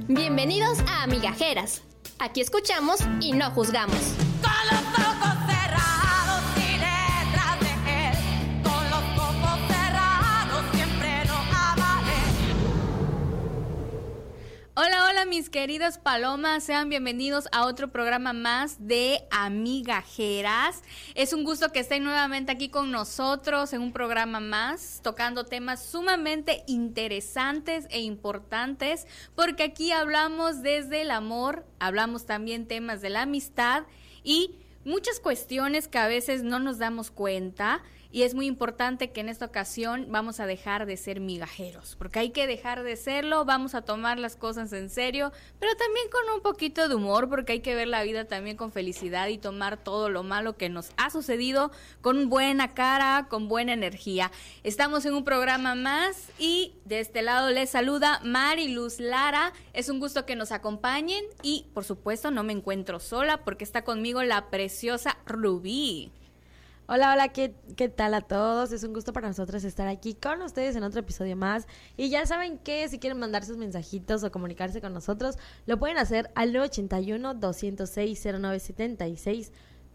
Bienvenidos a Amigajeras. Aquí escuchamos y no juzgamos. Con los ojos cerrados y letras de gel. Con los ojos cerrados siempre nos amaré. Hola mis queridas palomas, sean bienvenidos a otro programa más de Amigajeras. Es un gusto que estén nuevamente aquí con nosotros en un programa más, tocando temas sumamente interesantes e importantes, porque aquí hablamos desde el amor, hablamos también temas de la amistad y muchas cuestiones que a veces no nos damos cuenta. Y es muy importante que en esta ocasión vamos a dejar de ser migajeros, porque hay que dejar de serlo, vamos a tomar las cosas en serio, pero también con un poquito de humor, porque hay que ver la vida también con felicidad y tomar todo lo malo que nos ha sucedido con buena cara, con buena energía. Estamos en un programa más y de este lado les saluda Mariluz Lara. Es un gusto que nos acompañen y por supuesto no me encuentro sola porque está conmigo la preciosa Rubí. Hola, ¿qué tal a todos? Es un gusto para nosotros estar aquí con ustedes en otro episodio más. Y ya saben que si quieren mandar sus mensajitos o comunicarse con nosotros, lo pueden hacer al 981-206-0976,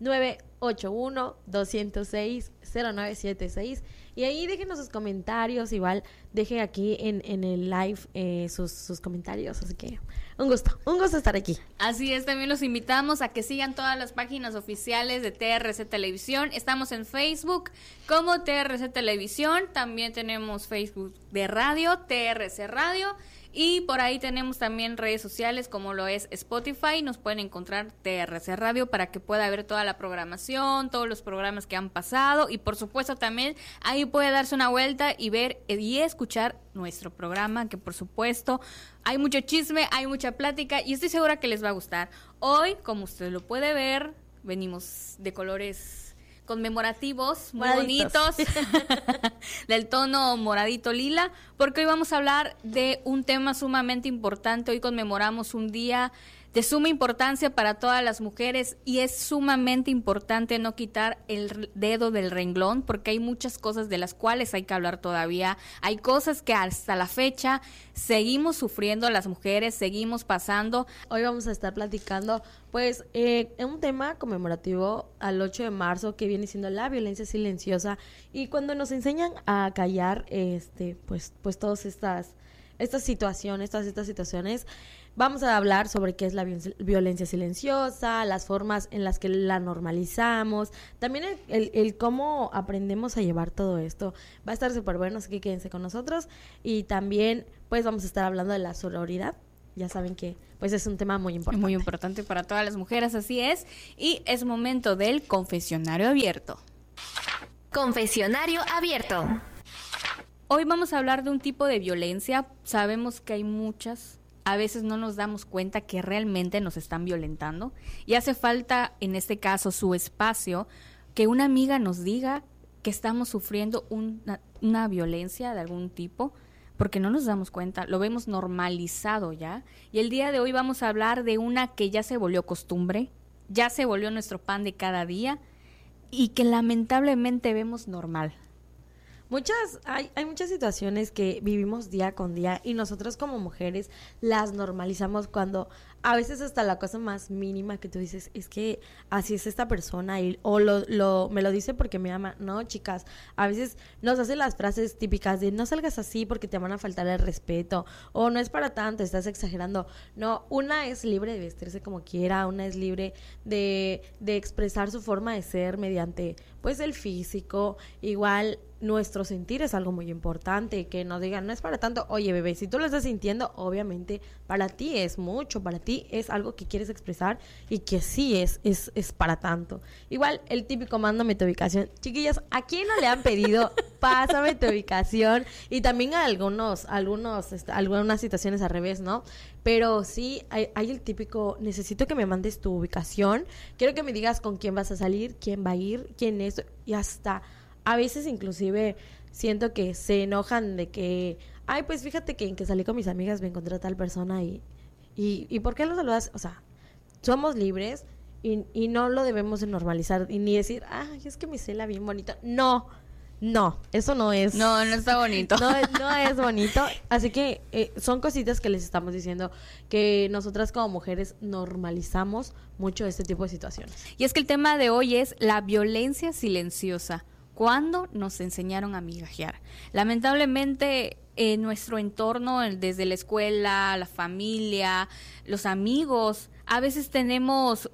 981-206-0976. Y ahí déjenos sus comentarios, igual dejen aquí en el live sus comentarios. Así que un gusto estar aquí. Así es, también los invitamos a que sigan todas las páginas oficiales de TRC Televisión. Estamos en Facebook como TRC Televisión, también tenemos Facebook de radio, TRC Radio. Y por ahí tenemos también redes sociales como lo es Spotify, nos pueden encontrar TRC Radio para que pueda ver toda la programación, todos los programas que han pasado y por supuesto también ahí puede darse una vuelta y ver y escuchar nuestro programa, que por supuesto hay mucho chisme, hay mucha plática y estoy segura que les va a gustar. Hoy, como usted lo puede ver, venimos de colores conmemorativos, muy bonitos, del tono moradito lila, porque hoy vamos a hablar de un tema sumamente importante. Hoy conmemoramos un día de suma importancia para todas las mujeres y es sumamente importante no quitar el dedo del renglón porque hay muchas cosas de las cuales hay que hablar todavía. Hay cosas que hasta la fecha seguimos sufriendo las mujeres, seguimos pasando. Hoy vamos a estar platicando pues un tema conmemorativo al 8 de marzo que viene siendo la violencia silenciosa y cuando nos enseñan a callar pues todas estas situaciones. Vamos a hablar sobre qué es la violencia silenciosa, las formas en las que la normalizamos, también el cómo aprendemos a llevar todo esto. Va a estar súper bueno, así que quédense con nosotros. Y también pues vamos a estar hablando de la sororidad. Ya saben que pues es un tema muy importante. Muy importante para todas las mujeres, así es. Y es momento del confesionario abierto. Confesionario abierto. Hoy vamos a hablar de un tipo de violencia. Sabemos que hay muchas. A veces no nos damos cuenta que realmente nos están violentando. Y hace falta, en este caso, su espacio, que una amiga nos diga que estamos sufriendo una violencia de algún tipo, porque no nos damos cuenta, lo vemos normalizado ya. Y el día de hoy vamos a hablar de una que ya se volvió costumbre, ya se volvió nuestro pan de cada día y que lamentablemente vemos normal. Hay muchas situaciones que vivimos día con día y nosotros como mujeres las normalizamos cuando a veces hasta la cosa más mínima que tú dices es que así es esta persona o me lo dice porque me ama. No, chicas, a veces nos hacen las frases típicas de no salgas así porque te van a faltar el respeto o no es para tanto, estás exagerando. No, una es libre de vestirse como quiera, una es libre de expresar su forma de ser mediante pues el físico, igual nuestro sentir es algo muy importante, que nos digan, no es para tanto, oye bebé, si tú lo estás sintiendo, obviamente para ti es mucho, para ti es algo que quieres expresar y que sí es para tanto. Igual el típico mándame tu ubicación. Chiquillas, ¿a quién no le han pedido pásame tu ubicación? Y también a algunas situaciones al revés, ¿no? Pero sí hay el típico, necesito que me mandes tu ubicación, quiero que me digas con quién vas a salir, quién va a ir, quién es, y hasta a veces inclusive siento que se enojan de que, ay, pues fíjate que en que salí con mis amigas me encontré a tal persona y ¿por qué lo saludas? O sea, somos libres y no lo debemos de normalizar y ni decir, ay, es que mi cela bien bonito. No, No, eso no es. No, no está bonito. No es bonito. Así que son cositas que les estamos diciendo que nosotras como mujeres normalizamos mucho este tipo de situaciones. Y es que el tema de hoy es la violencia silenciosa. ¿Cuándo nos enseñaron a migajear? Lamentablemente, en nuestro entorno, desde la escuela, la familia, los amigos, a veces tenemos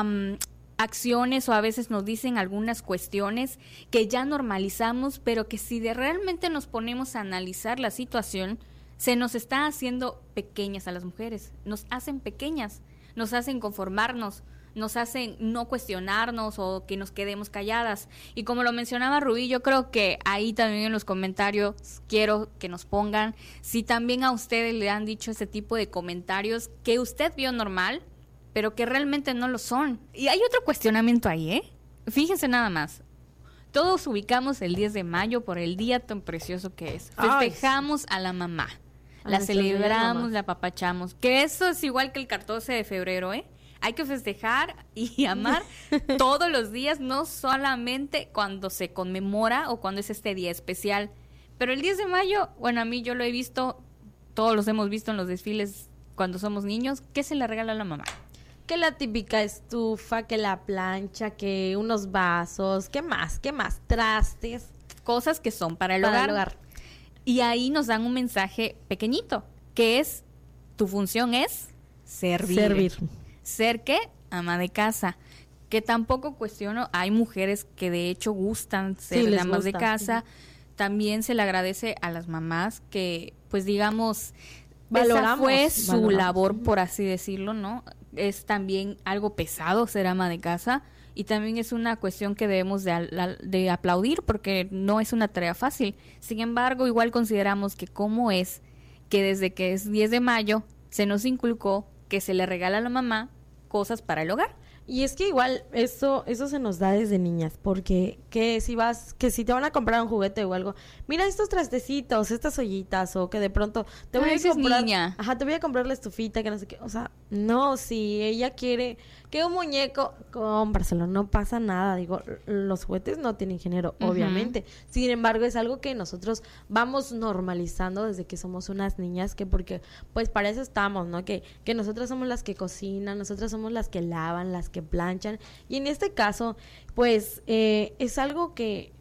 acciones o a veces nos dicen algunas cuestiones que ya normalizamos, pero que si realmente nos ponemos a analizar la situación, se nos está haciendo pequeñas a las mujeres, nos hacen pequeñas, nos hacen conformarnos, nos hacen no cuestionarnos o que nos quedemos calladas. Y como lo mencionaba Rubí, yo creo que ahí también en los comentarios quiero que nos pongan si también a ustedes le han dicho ese tipo de comentarios que usted vio normal, pero que realmente no lo son. Y hay otro cuestionamiento ahí, ¿eh? Fíjense nada más. Todos ubicamos el 10 de mayo por el día tan precioso que es. Festejamos a la mamá. La celebramos, la apapachamos. Que eso es igual que el 14 de febrero, ¿eh? Hay que festejar y amar todos los días, no solamente cuando se conmemora o cuando es este día especial. Pero el 10 de mayo, bueno, a mí yo lo he visto, todos los hemos visto en los desfiles cuando somos niños. ¿Qué se le regala a la mamá? Que la típica estufa, que la plancha, que unos vasos, ¿qué más? Trastes. Cosas que son para el hogar. Y ahí nos dan un mensaje pequeñito, que es, tu función es servir. ¿Ser qué? Ama de casa. Que tampoco cuestiono, hay mujeres que de hecho gustan ser amas de casa. También se le agradece a las mamás que, pues digamos, esa fue su labor, por así decirlo, ¿no? Es también algo pesado ser ama de casa y también es una cuestión que debemos de aplaudir porque no es una tarea fácil. Sin embargo, igual consideramos que cómo es que desde que es 10 de mayo se nos inculcó que se le regala a la mamá cosas para el hogar. Y es que igual eso se nos da desde niñas, porque que si te van a comprar un juguete o algo, mira estos trastecitos, estas ollitas, o que de pronto te voy a comprar, niña. Ajá, te voy a comprar la estufita, que no sé qué, o sea, no, si ella quiere que un muñeco, cómpraselo, no pasa nada, digo, los juguetes no tienen género, obviamente, sin embargo es algo que nosotros vamos normalizando desde que somos unas niñas, que porque, pues para eso estamos, ¿no? Que nosotras somos las que cocinan, nosotras somos las que lavan, las que planchan, y en este caso, pues, es algo que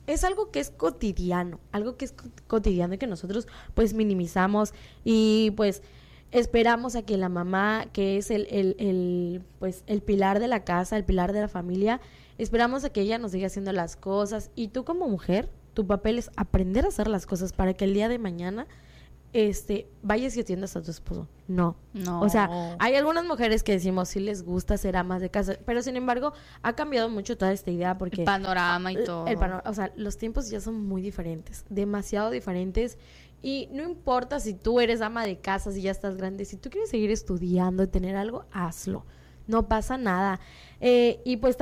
es cotidiano, y que nosotros pues minimizamos y pues esperamos a que la mamá, que es pues el pilar de la casa, el pilar de la familia, esperamos a que ella nos siga haciendo las cosas, y tú como mujer, tu papel es aprender a hacer las cosas para que el día de mañana vayas y atiendas a tu esposo. No. O sea, hay algunas mujeres que decimos sí les gusta ser amas de casa, pero sin embargo ha cambiado mucho toda esta idea porque el panorama y todo. O sea, los tiempos ya son muy diferentes, demasiado diferentes, y no importa si tú eres ama de casa, si ya estás grande, si tú quieres seguir estudiando y tener algo, hazlo. No pasa nada. Y pues